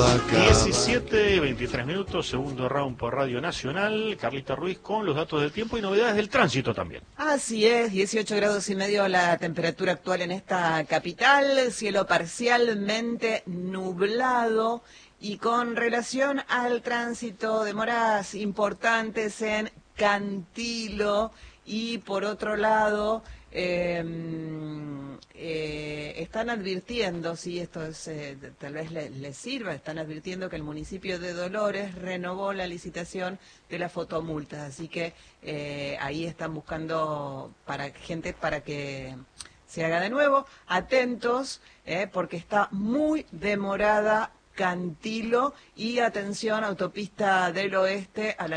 17:23 minutos, segundo round por Radio Nacional. Carlita Ruiz con los datos del tiempo y novedades del tránsito también. Así es, 18 grados y medio la temperatura actual en esta capital, cielo parcialmente nublado y con relación al tránsito, demoras importantes en Cantilo y por otro lado están advirtiendo, si esto es, tal vez les sirva, están advirtiendo que el municipio de Dolores renovó la licitación de las fotomultas, así que ahí están buscando gente para que se haga de nuevo. Atentos, porque está muy demorada Cantilo y atención, autopista del oeste a la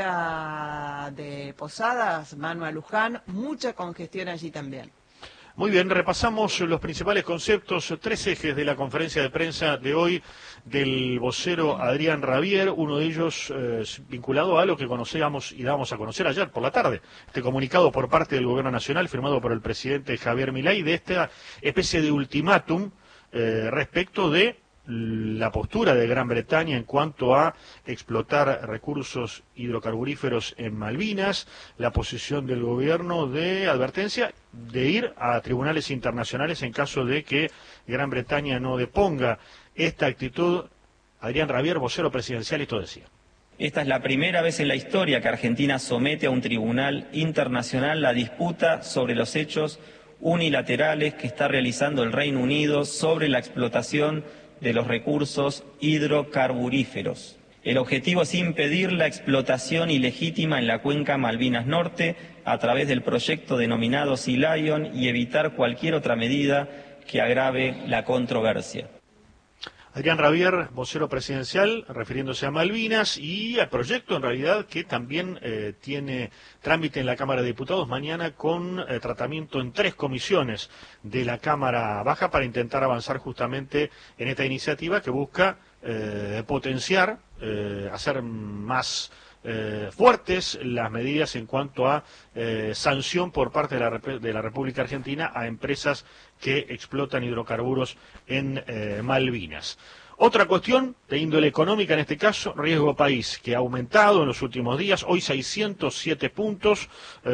altura de Posadas, Manuel Luján, mucha congestión allí también. Muy bien, repasamos los principales conceptos, 3 ejes de la conferencia de prensa de hoy del vocero Adrián Rabier, uno de ellos vinculado a lo que conocíamos y dábamos a conocer ayer por la tarde, este comunicado por parte del Gobierno Nacional firmado por el presidente Javier Milei de esta especie de ultimátum respecto de la postura de Gran Bretaña en cuanto a explotar recursos hidrocarburíferos en Malvinas, la posición del gobierno de advertencia de ir a tribunales internacionales en caso de que Gran Bretaña no deponga esta actitud. Adrián Rabier, vocero presidencial, esto decía. Esta es la primera vez en la historia que Argentina somete a un tribunal internacional la disputa sobre los hechos unilaterales que está realizando el Reino Unido sobre la explotación de los recursos hidrocarburíferos. El objetivo es impedir la explotación ilegítima en la cuenca Malvinas Norte a través del proyecto denominado Sea Lion y evitar cualquier otra medida que agrave la controversia. Adrián Rabier, vocero presidencial, refiriéndose a Malvinas y al proyecto en realidad que también tiene trámite en la Cámara de Diputados mañana con tratamiento en 3 comisiones de la Cámara Baja para intentar avanzar justamente en esta iniciativa que busca potenciar, hacer más fuertes las medidas en cuanto a sanción por parte de la República Argentina a empresas que explotan hidrocarburos en Malvinas. Otra cuestión de índole económica, en este caso, riesgo país, que ha aumentado en los últimos días, hoy 607 puntos,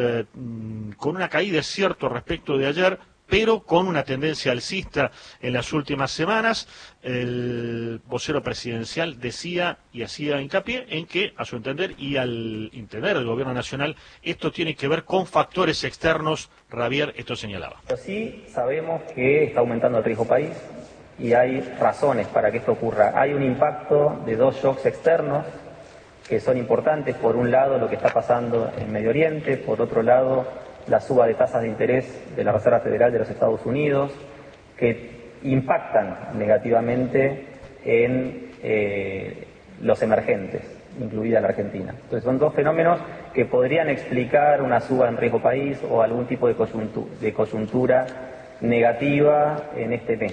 con una caída, es cierto, respecto de ayer, pero con una tendencia alcista en las últimas semanas. El vocero presidencial decía y hacía hincapié en que, a su entender y al entender del Gobierno Nacional, esto tiene que ver con factores externos. Rabier esto señalaba. Pero sí sabemos que está aumentando el riesgo país y hay razones para que esto ocurra. Hay un impacto de 2 shocks externos que son importantes. Por un lado, lo que está pasando en Medio Oriente, por otro lado, la suba de tasas de interés de la Reserva Federal de los Estados Unidos, que impactan negativamente en los emergentes, incluida la Argentina. Entonces son 2 fenómenos que podrían explicar una suba en riesgo país o algún tipo de coyuntura negativa en este mes.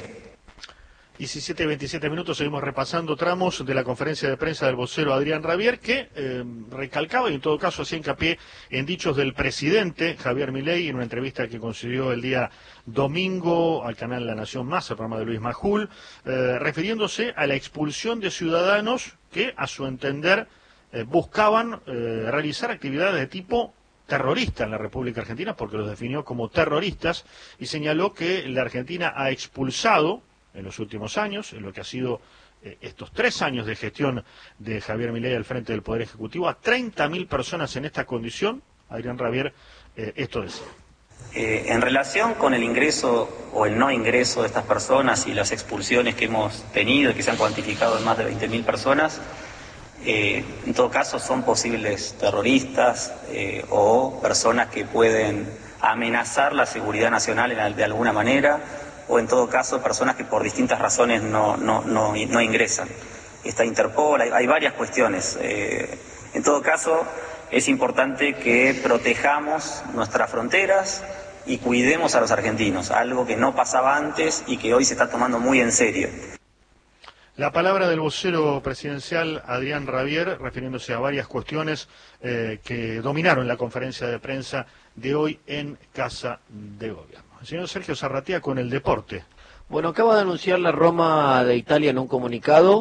17:27 minutos, seguimos repasando tramos de la conferencia de prensa del vocero Adrián Rabier, que recalcaba y en todo caso hacía hincapié en dichos del presidente Javier Milei en una entrevista que concedió el día domingo al canal La Nación Más, el programa de Luis Majul, refiriéndose a la expulsión de ciudadanos que, a su entender, buscaban realizar actividades de tipo terrorista en la República Argentina, porque los definió como terroristas, y señaló que la Argentina ha expulsado en los últimos años, en lo que ha sido estos 3 años de gestión de Javier Milei al frente del Poder Ejecutivo, a 30.000 personas en esta condición. Adrián Rabier esto decía. En relación con el ingreso o el no ingreso de estas personas y las expulsiones que hemos tenido y que se han cuantificado en más de 20.000 personas, en todo caso son posibles terroristas o personas que pueden amenazar la seguridad nacional de alguna manera, o en todo caso personas que por distintas razones no ingresan. Está Interpol, hay varias cuestiones. En todo caso, es importante que protejamos nuestras fronteras y cuidemos a los argentinos, algo que no pasaba antes y que hoy se está tomando muy en serio. La palabra del vocero presidencial Adrián Rabier, refiriéndose a varias cuestiones que dominaron la conferencia de prensa de hoy en Casa de Gobierno. El señor Sergio Zarratea con el deporte. Bueno, acaba de anunciar la Roma de Italia en un comunicado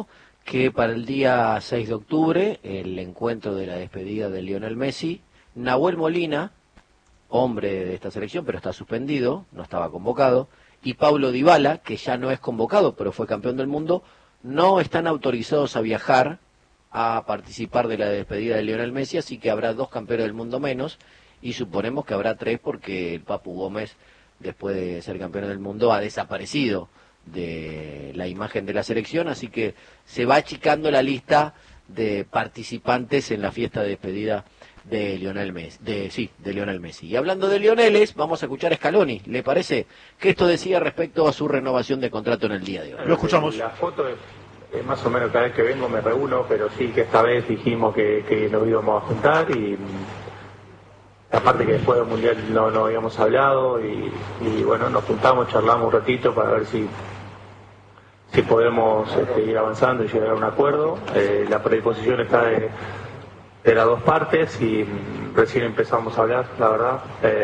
que para el día 6 de octubre, el encuentro de la despedida de Lionel Messi, Nahuel Molina, hombre de esta selección, pero está suspendido, no estaba convocado, y Paulo Dybala, que ya no es convocado, pero fue campeón del mundo, no están autorizados a viajar a participar de la despedida de Lionel Messi, así que habrá 2 campeones del mundo menos, y suponemos que habrá 3 porque el Papu Gómez, después de ser campeón del mundo, ha desaparecido de la imagen de la selección, así que se va achicando la lista de participantes en la fiesta de despedida de Lionel Messi, de Lionel Messi. Y hablando de Lioneles, vamos a escuchar a Scaloni. ¿Le parece que esto decía respecto a su renovación de contrato en el día de hoy? Lo escuchamos. La foto es más o menos cada vez que vengo me reúno, pero sí que esta vez dijimos que nos íbamos a juntar y aparte que después del Mundial no habíamos hablado y bueno, nos juntamos, charlamos un ratito para ver si podemos ir avanzando y llegar a un acuerdo. La predisposición está de las dos partes y recién empezamos a hablar, la verdad.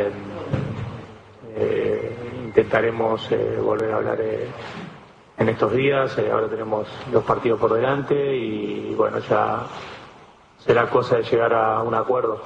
Intentaremos volver a hablar en estos días. Ahora tenemos 2 partidos por delante y bueno, ya será cosa de llegar a un acuerdo.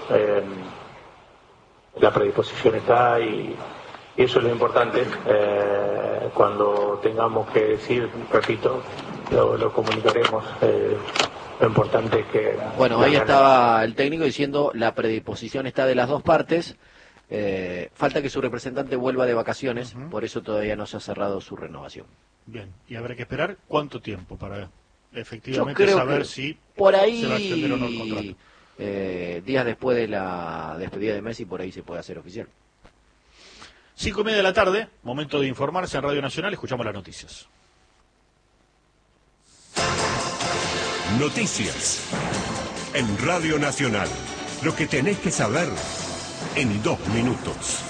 La predisposición está y eso es lo importante. Cuando tengamos que decir, repito, lo comunicaremos. Lo importante es que... Bueno, ahí estaba el técnico diciendo la predisposición está de las dos partes. Falta que su representante vuelva de vacaciones, por eso todavía no se ha cerrado su renovación. Bien, y habrá que esperar cuánto tiempo para efectivamente Yo creo saber que si por ahí, se va a extender o no el contrato. Días después de la despedida de Messi, por ahí se puede hacer oficial. 5:30 de la tarde, momento de informarse en Radio Nacional, escuchamos las noticias. Noticias en Radio Nacional. Lo que tenés que saber en 2 minutos.